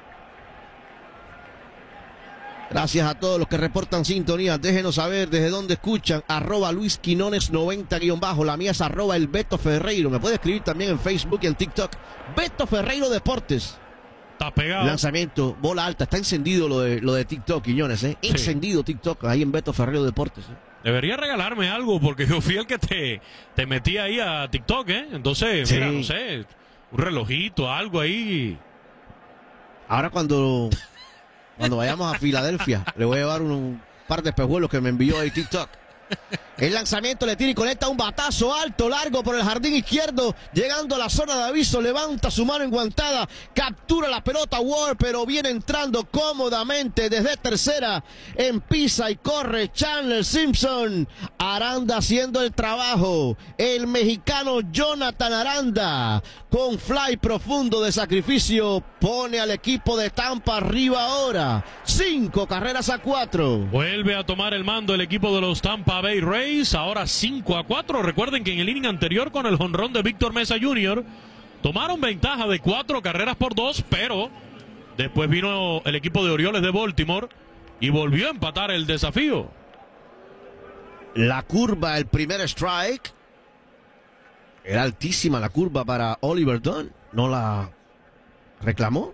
Gracias a todos los que reportan sintonía. Déjenos saber desde dónde escuchan. Arroba Luis Quinones noventa guión bajo. La mía es arroba el Beto Ferreiro. Me puede escribir también en Facebook y en TikTok. Beto Ferreiro Deportes. Está pegado. Lanzamiento, bola alta. Está encendido lo de, lo de TikTok, Quiñones, ¿eh? Sí. Encendido TikTok ahí en Beto Ferreiro Deportes. ¿eh? Debería regalarme algo porque yo fui el que te, te metí ahí a TikTok, ¿eh? Entonces, Sí. mira, no sé, un relojito, algo ahí. Ahora cuando... Cuando vayamos a Filadelfia, le voy a llevar un, un par de espejuelos que me envió ahí TikTok. El lanzamiento le tira y conecta un batazo alto, largo por el jardín izquierdo. Llegando a la zona de aviso, levanta su mano enguantada. Captura la pelota Ward, pero viene entrando cómodamente desde tercera. Empisa y corre Chandler Simpson. Aranda haciendo el trabajo. El mexicano Jonathan Aranda, con fly profundo de sacrificio, pone al equipo de Tampa arriba ahora. Cinco carreras a cuatro. Vuelve a tomar el mando el equipo de los Tampa Bay Rays, ahora cinco a cuatro. Recuerden que en el inning anterior con el jonrón de Víctor Mesa junior tomaron ventaja de cuatro carreras por dos, pero después vino el equipo de Orioles de Baltimore y volvió a empatar el desafío. La curva, el primer strike. Era altísima la curva para Oliver Dunn. No la reclamó.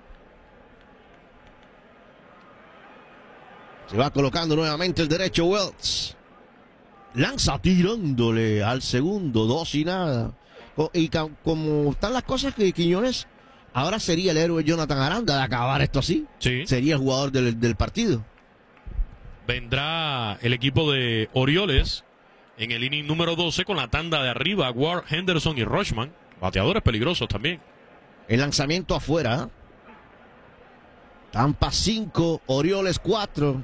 Se va colocando nuevamente el derecho Wells. Lanza tirándole al segundo, dos y nada. Y como están las cosas que Quiñones, ahora sería el héroe Jonathan Aranda de acabar esto así. Sí. Sería el jugador del, del partido. Vendrá el equipo de Orioles en el inning número doce con la tanda de arriba, Ward, Henderson y Rochman. Bateadores peligrosos también. El lanzamiento afuera. Tampa cinco, Orioles cuatro.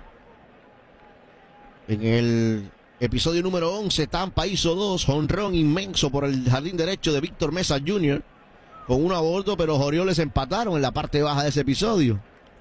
En el episodio número once, Tampa hizo dos, jonrón inmenso por el jardín derecho de Víctor Mesa junior con uno a bordo, pero los Orioles empataron en la parte baja de ese episodio.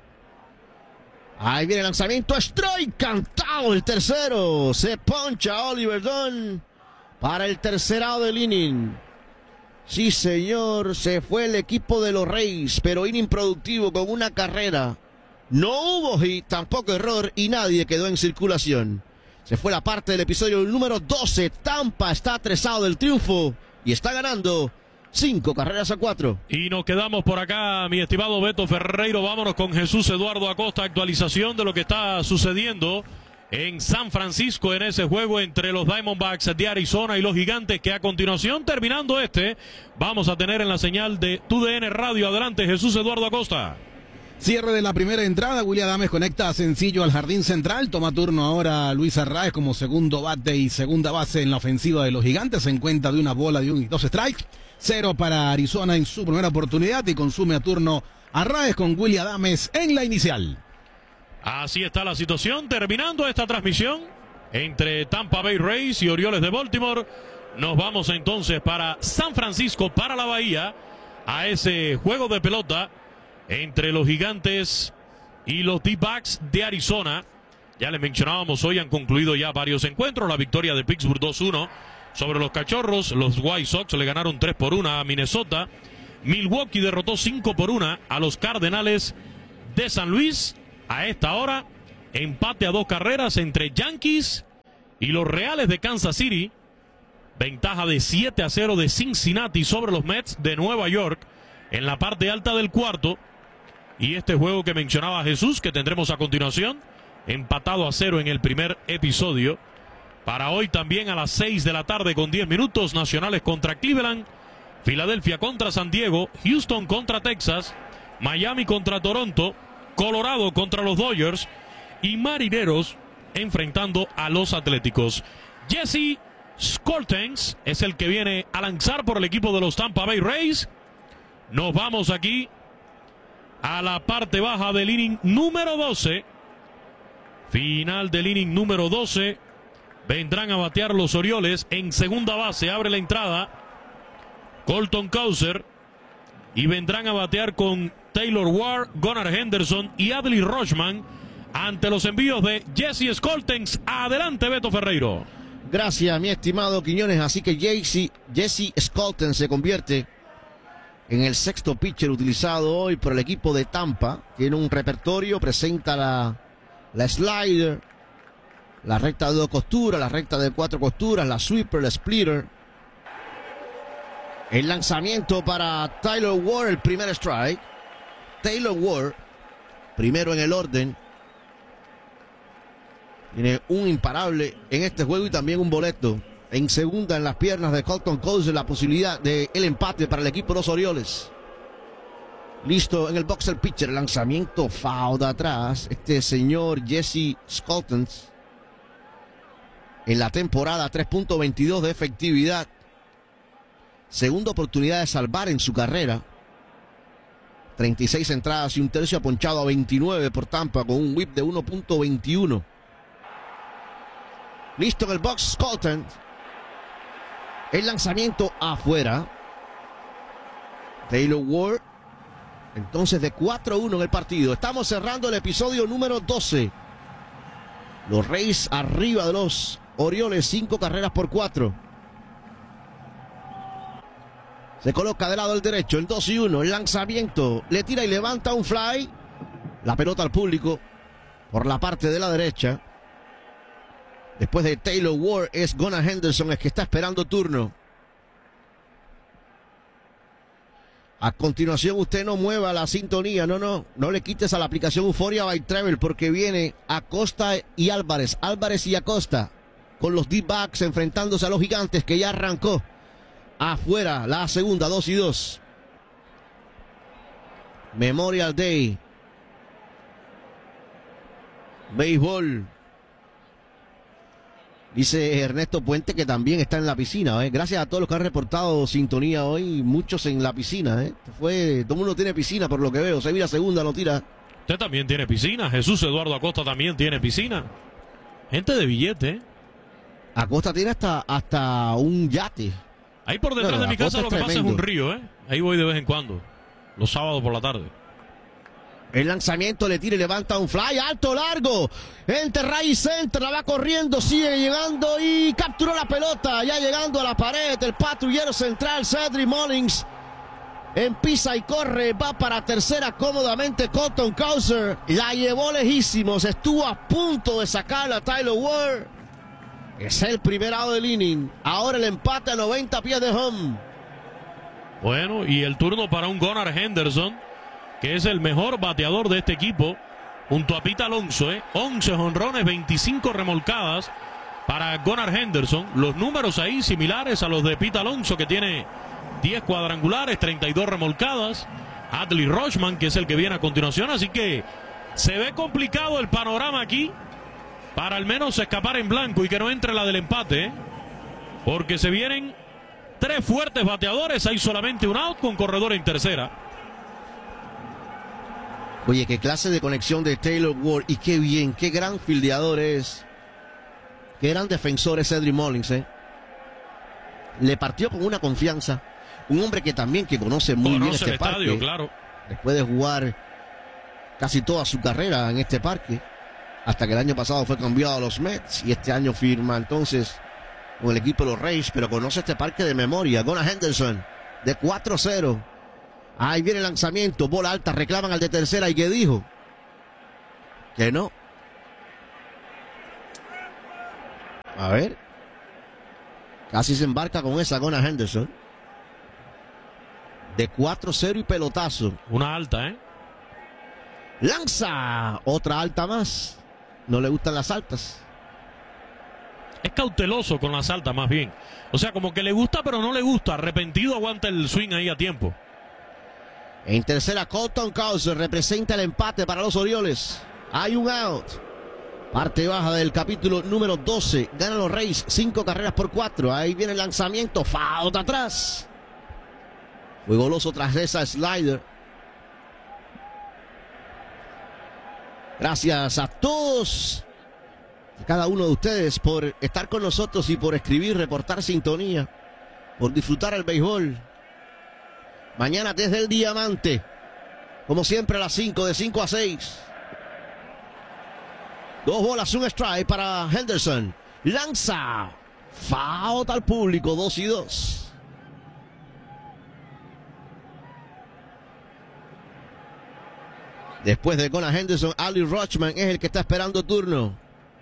Ahí viene el lanzamiento, strike, cantado el tercero. Se poncha Oliver Dunn para el tercer out del inning. Sí, señor, se fue el equipo de los Reyes, pero inning productivo con una carrera. No hubo hit, tampoco error y nadie quedó en circulación. Se fue la parte del episodio número doce. Tampa está atresado del triunfo y está ganando cinco carreras a cuatro. Y nos quedamos por acá, mi estimado Beto Ferreiro. Vámonos con Jesús Eduardo Acosta. Actualización de lo que está sucediendo en San Francisco en ese juego entre los Diamondbacks de Arizona y los Gigantes, que a continuación, terminando este, vamos a tener en la señal de T U D N Radio. Adelante, Jesús Eduardo Acosta. Cierre de la primera entrada, Willy Adames conecta sencillo al jardín central, toma turno ahora Luis Arraez como segundo bate y segunda base en la ofensiva de los Gigantes, en cuenta de una bola de un y dos strikes, cero para Arizona en su primera oportunidad y consume a turno Arraez con Willy Adames en la inicial. Así está la situación, terminando esta transmisión entre Tampa Bay Rays y Orioles de Baltimore. Nos vamos entonces para San Francisco, para la Bahía, a ese juego de pelota entre los Gigantes y los D-Backs de Arizona. Ya les mencionábamos, hoy han concluido ya varios encuentros. La victoria de Pittsburgh dos uno sobre los Cachorros. Los White Sox le ganaron tres por uno a Minnesota. Milwaukee derrotó cinco por uno a los Cardenales de San Luis. A esta hora, empate a dos carreras entre Yankees Y los Reales de Kansas City, ventaja de siete a cero de Cincinnati sobre los Mets de Nueva York en la parte alta del cuarto. Y este juego que mencionaba Jesús, que tendremos a continuación, empatado a cero en el primer episodio. Para hoy también a las seis de la tarde con diez minutos, Nacionales contra Cleveland, Filadelfia contra San Diego, Houston contra Texas, Miami contra Toronto, Colorado contra los Dodgers y Marineros enfrentando a los Atléticos. Jesse Skoltens es el que viene a lanzar por el equipo de los Tampa Bay Rays. Nos vamos aquí a la parte baja del inning número doce. Final del inning número doce. Vendrán a batear los Orioles. En segunda base abre la entrada Colton Cowser. Y vendrán a batear con Taylor Ward, Gunnar Henderson y Adley Rutschman ante los envíos de Jesse Skoltens. Adelante, Beto Ferreiro. Gracias, mi estimado Quiñones. Así que Jesse, Jesse Skoltens se convierte en el sexto pitcher utilizado hoy por el equipo de Tampa. Tiene un repertorio, presenta la, la slider, la recta de dos costuras, la recta de cuatro costuras, la sweeper, la splitter. El lanzamiento para Taylor Ward, el primer strike. Taylor Ward, primero en el orden. Tiene un imparable en este juego y también un boleto. En segunda en las piernas de Colton Cowser, la posibilidad del empate para el equipo de los Orioles. Listo en el box el pitcher, lanzamiento foul de atrás. Este señor Jesse Skoltens en la temporada tres punto veintidós de efectividad. Segunda oportunidad de salvar en su carrera. treinta y seis entradas y un tercio, ha ponchado a veintinueve por Tampa con un whip de uno punto veintiuno. Listo en el box Skoltens. El lanzamiento afuera. Taylor Ward. Entonces de cuatro a uno en el partido. Estamos cerrando el episodio número doce. Los Rays arriba de los Orioles, cinco carreras por cuatro. Se coloca del lado del derecho, el dos y uno. El lanzamiento le tira y levanta un fly. La pelota al público por la parte de la derecha. Después de Taylor Ward es Gunnar Henderson el que está esperando turno. A continuación usted no mueva la sintonía, no, no, no le quites a la aplicación Euphoria by Travel porque viene Acosta y Álvarez, Álvarez y Acosta con los D-backs enfrentándose a los Gigantes que ya arrancó. Afuera la segunda, dos y dos. Memorial Day. Béisbol. Dice Ernesto Puente que también está en la piscina. ¿eh? Gracias a todos los que han reportado sintonía hoy. Muchos en la piscina. ¿eh? Fue, todo el mundo tiene piscina por lo que veo. Sevilla segunda lo tira. Usted también tiene piscina. Jesús Eduardo Acosta también tiene piscina. Gente de billete. ¿eh? Acosta tiene hasta, hasta un yate. Ahí por detrás bueno, de mi casa lo que pasa es un río. ¿eh? Ahí voy de vez en cuando. Los sábados por la tarde. El lanzamiento le tira y levanta un fly alto, largo. Entre right center, la va corriendo, sigue llegando y capturó la pelota. Ya llegando a la pared, el patrullero central, Cedric Mullins. Empisa y corre, va para tercera cómodamente Colton Cowser. La llevó lejísimos, estuvo a punto de sacarla a Taylor Ward. Es el primer out del inning. Ahora el empate a noventa pies de home. Bueno, y el turno para un Gunnar Henderson, que es el mejor bateador de este equipo, junto a Pete Alonso, ¿eh? once jonrones, veinticinco remolcadas para Gunnar Henderson. Los números ahí similares a los de Pete Alonso, que tiene diez cuadrangulares, treinta y dos remolcadas. Adley Rutschman, que es el que viene a continuación. Así que se ve complicado el panorama aquí para al menos escapar en blanco y que no entre la del empate, ¿eh? porque se vienen tres fuertes bateadores. Hay solamente un out con corredor en tercera. Oye, qué clase de conexión de Taylor Ward. Y qué bien, qué gran fildeador es. Qué gran defensor es Cedric Mullins, ¿eh? Le partió con una confianza. Un hombre que también que conoce muy conoce bien este el parque. Estadio, claro. Después de jugar casi toda su carrera en este parque. Hasta que el año pasado fue cambiado a los Mets. Y este año firma entonces con el equipo de los Rays. Pero conoce este parque de memoria. Gunnar Henderson de cuatro cero. Ahí viene el lanzamiento, bola alta, reclaman al de tercera. ¿Y qué dijo? Que no. A ver. Casi se embarca con esa Gunnar Henderson. De cuatro cero y pelotazo. Una alta, ¿eh? Lanza. Otra alta más. No le gustan las altas. Es cauteloso con las altas más bien. O sea, como que le gusta pero no le gusta. Arrepentido aguanta el swing ahí a tiempo. En tercera, Colton Cowser representa el empate para los Orioles. Hay un out. Parte baja del capítulo número doce. Ganan los Rays cinco carreras por cuatro. Ahí viene el lanzamiento. Foul de atrás. Fue goloso tras esa slider. Gracias a todos, a cada uno de ustedes por estar con nosotros y por escribir, reportar sintonía, por disfrutar el béisbol. Mañana desde el Diamante, como siempre a las cinco, de cinco a seis. Dos bolas, un strike para Henderson. Lanza. Foul al público, dos y dos. Después de Gunnar Henderson, Ali Rochman es el que está esperando turno.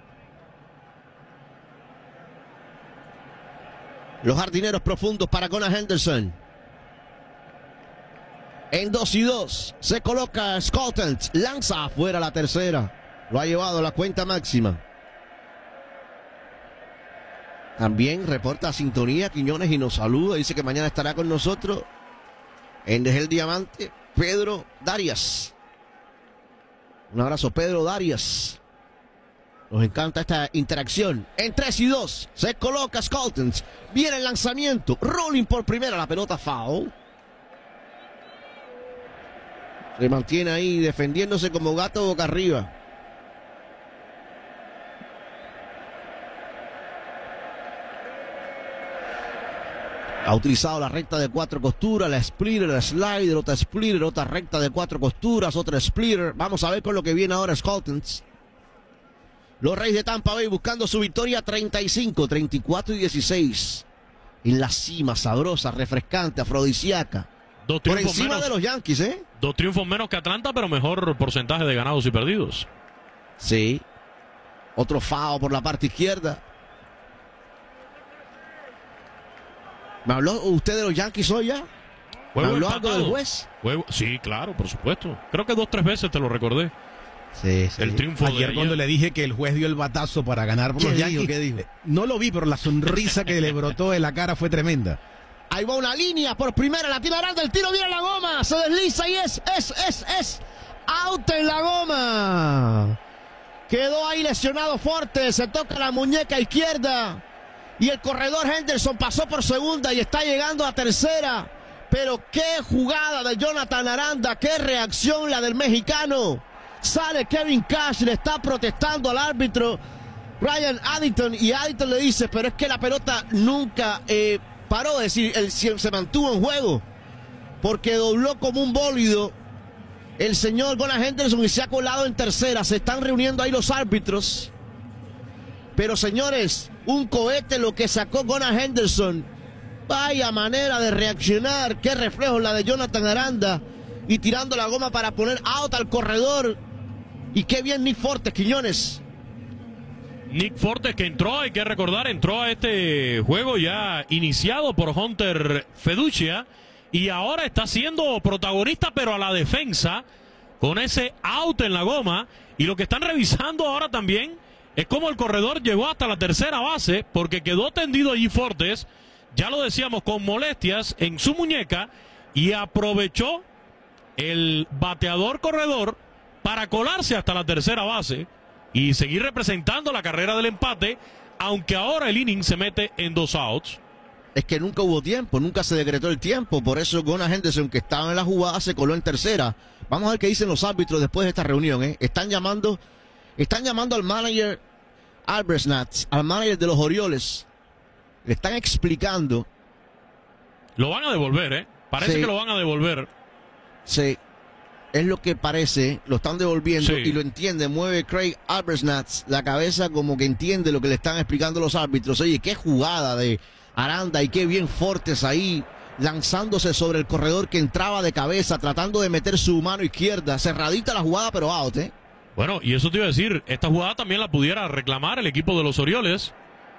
Los jardineros profundos para Gunnar Henderson. En dos y dos se coloca Skolten. Lanza afuera la tercera. Lo ha llevado a la cuenta máxima. También reporta sintonía Quiñones y nos saluda. Dice que mañana estará con nosotros en Desde el Diamante Pedro Darias. Un abrazo, Pedro Darias. Nos encanta esta interacción. En tres y dos se coloca Skolten. Viene el lanzamiento. Rolling por primera. La pelota foul. Se mantiene ahí defendiéndose como gato boca arriba. Ha utilizado la recta de cuatro costuras, la splitter, la slider, otra splitter, otra recta de cuatro costuras, otra splitter. Vamos a ver con lo que viene ahora Skolten. Los Reyes de Tampa Bay buscando su victoria treinta y cinco, treinta y cuatro y dieciséis. En la cima, sabrosa, refrescante, afrodisíaca. Dos Por triunfos encima menos, de los Yankees, ¿eh? Dos triunfos menos que Atlanta, pero mejor porcentaje de ganados y perdidos. Sí. Otro foul por la parte izquierda. ¿Me habló usted de los Yankees hoy ya? ¿Me Juego habló algo empatado. del juez? Juego- sí, claro, por supuesto. Creo que dos tres veces te lo recordé. Sí, sí. El triunfo de Ayer ayer. cuando le dije que el juez dio el batazo para ganar por ¿Qué los dijo? Yankees, ¿Qué dijo? no lo vi, pero la sonrisa que le brotó de la cara fue tremenda. Ahí va una línea por primera, la tira grande, el tiro viene a la goma, se desliza y es, es, es, es, out en la goma. Quedó ahí lesionado fuerte, se toca la muñeca izquierda y el corredor Henderson pasó por segunda y está llegando a tercera. Pero qué jugada de Jonathan Aranda, qué reacción la del mexicano. Sale Kevin Cash, le está protestando al árbitro Ryan Addington y Addington le dice, pero es que la pelota nunca eh, paró, es decir, el, se mantuvo en juego porque dobló como un bólido el señor Gunnar Henderson y se ha colado en tercera. Se están reuniendo ahí los árbitros, pero señores, un cohete lo que sacó Gunnar Henderson. Vaya manera de reaccionar, qué reflejo la de Jonathan Aranda y tirando la goma para poner out al corredor. Y qué bien Nick Fortes, Quiñones. Nick Fortes, que entró, hay que recordar, entró a este juego ya iniciado por Hunter Feducia y ahora está siendo protagonista, pero a la defensa, con ese out en la goma. Y lo que están revisando ahora también es cómo el corredor llegó hasta la tercera base, porque quedó tendido allí Fortes, ya lo decíamos, con molestias en su muñeca, y aprovechó el bateador corredor para colarse hasta la tercera base y seguir representando la carrera del empate, aunque ahora el inning se mete en dos outs. Es que nunca hubo tiempo, nunca se decretó el tiempo, por eso Gunnar Henderson, que estaba en la jugada, se coló en tercera. Vamos a ver qué dicen los árbitros después de esta reunión, ¿eh? Están llamando, están llamando al manager Arbesnatz, al manager de los Orioles. Le están explicando. Lo van a devolver, ¿eh? Parece Sí. que lo van a devolver. Sí, es lo que parece, lo están devolviendo Sí. y lo entiende, mueve Craig Arbesnatz la cabeza como que entiende lo que le están explicando los árbitros. Oye, qué jugada de Aranda y qué bien Fortes ahí, lanzándose sobre el corredor que entraba de cabeza, tratando de meter su mano izquierda, cerradita la jugada pero out, ¿eh? Bueno, y eso te iba a decir, esta jugada también la pudiera reclamar el equipo de los Orioles,